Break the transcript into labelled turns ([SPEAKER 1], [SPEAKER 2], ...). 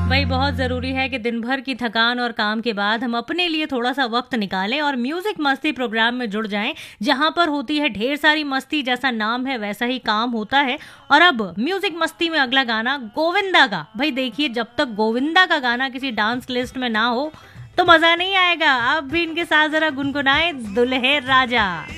[SPEAKER 1] भाई बहुत ज़रूरी है कि दिन भर की थकान और काम के बाद हम अपने लिए थोड़ा सा वक्त निकालें और म्यूजिक मस्ती प्रोग्राम में जुड़ जाएं, जहां पर होती है ढेर सारी मस्ती। जैसा नाम है वैसा ही काम होता है। और अब म्यूजिक मस्ती में अगला गाना गोविंदा का। भाई देखिए, जब तक गोविंदा का गाना किसी डांस लिस्ट में ना हो तो मजा नहीं आएगा। आप भी इनके साथ जरा गुनगुनाएं दुल्हे राजा।